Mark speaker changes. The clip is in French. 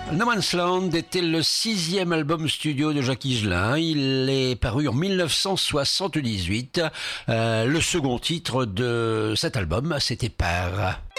Speaker 1: No Man's Land était le 6e album studio de Jacques Higelin. Il est paru en 1978. Le second titre de cet album, c'était Père.